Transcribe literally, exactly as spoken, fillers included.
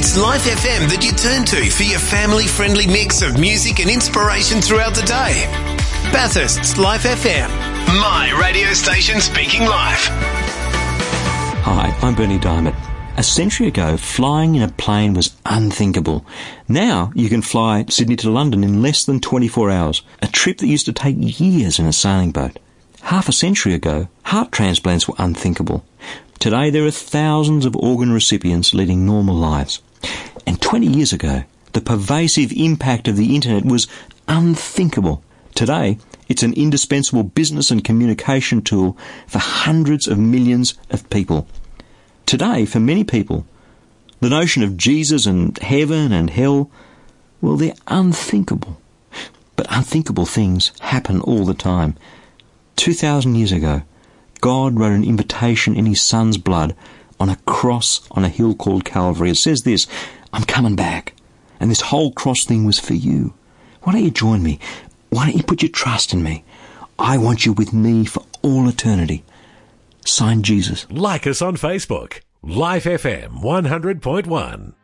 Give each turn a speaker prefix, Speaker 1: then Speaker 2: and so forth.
Speaker 1: It's Life F M that you turn to for your family-friendly mix of music and inspiration throughout the day. Bathurst's Life F M, my radio station speaking life.
Speaker 2: Hi, I'm Bernie Diamond. A century ago, flying in a plane was unthinkable. Now you can fly Sydney to London in less than twenty-four hours, a trip that used to take years in a sailing boat. Half a century ago, heart transplants were unthinkable. Today there are thousands of organ recipients leading normal lives. And twenty years ago, the pervasive impact of the internet was unthinkable. Today, it's an indispensable business and communication tool for hundreds of millions of people. Today, for many people, the notion of Jesus and heaven and hell, well, they're unthinkable. But unthinkable things happen all the time. Two thousand years ago, God wrote an invitation in his Son's blood on a cross on a hill called Calvary. It says this, I'm coming back. And this whole cross thing was for you. Why don't you join me? Why don't you put your trust in me? I want you with me for all eternity. Signed, Jesus.
Speaker 3: Like us on Facebook. Life F M one hundred point one.